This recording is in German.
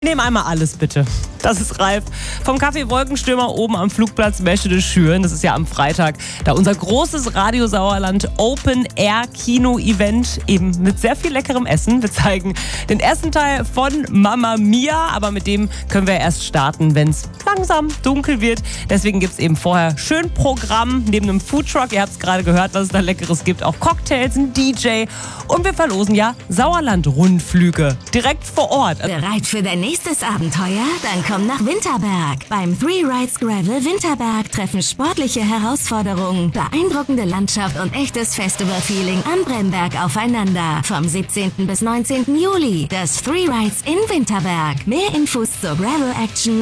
Nehmen einmal alles bitte. Das ist Ralf vom Café Wolkenstürmer oben am Flugplatz Meschede-Schüren. Das ist ja am Freitag da unser großes Radio Sauerland Open Air Kino Event, eben mit sehr viel leckerem Essen. Wir zeigen den ersten Teil von Mamma Mia, aber mit dem können wir erst starten, wenn es langsam dunkel wird. Deswegen gibt es eben vorher schön Programm neben einem Foodtruck. Ihr habt es gerade gehört, was es da Leckeres gibt. Auch Cocktails, ein DJ und wir verlosen ja Sauerland-Rundflüge direkt vor Ort. Bereit für dein nächstes Abenteuer? Dann komm nach Winterberg. Beim Three Rides Gravel Winterberg treffen sportliche Herausforderungen, beeindruckende Landschaft und echtes Festival-Feeling am Bremberg aufeinander. Vom 17. bis 19. Juli. Das Three Rides in Winterberg. Mehr Infos zur Gravel Action